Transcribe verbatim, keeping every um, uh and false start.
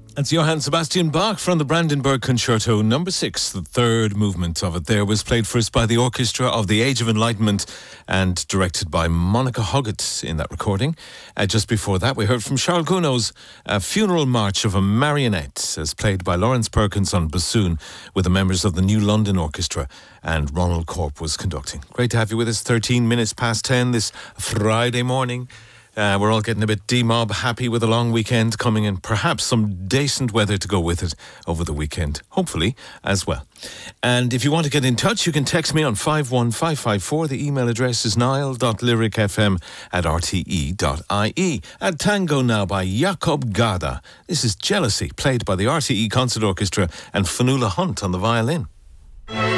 That's Johann Sebastian Bach from the Brandenburg Concerto number six. The third movement of it there was played first by the Orchestra of the Age of Enlightenment and directed by Monica Hoggett in that recording. Uh, just before that, we heard from Charles Gounod's uh, Funeral March of a Marionette, as played by Lawrence Perkins on bassoon with the members of the New London Orchestra, and Ronald Corp was conducting. Great to have you with us. thirteen minutes past ten this Friday morning. Uh, we're all getting a bit D-mob happy with a long weekend coming and perhaps some decent weather to go with it over the weekend, hopefully, as well. And if you want to get in touch, you can text me on five one five five four. The email address is niall dot lyric f m at r t e dot i e. At Tango now by Jakob Gada. This is Jealousy, played by the R T E Concert Orchestra and Fionnuala Hunt on the violin.